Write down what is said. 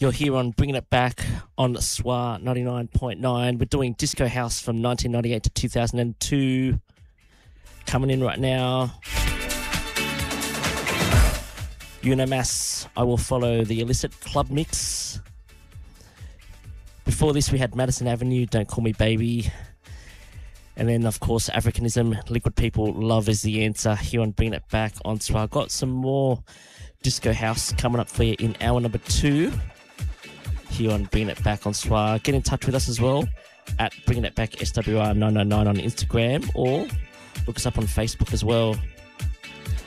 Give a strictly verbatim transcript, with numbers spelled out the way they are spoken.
You're here on Bringing It Back on S W R ninety-nine point nine. We're doing Disco House from nineteen ninety-eight to two thousand two. Coming in right now. Unimass, I Will Follow, the Illicit Club Mix. Before this, we had Madison Avenue, Don't Call Me Baby. And then, of course, Africanism, Liquid People, Love Is The Answer, here on Bringing It Back on S W R. Got some more Disco House coming up for you in hour number two, here on Bringing It Back on S W R. Get in touch with us as well at Bringing It Back S W R nine nine nine on Instagram, or look us up on Facebook as well.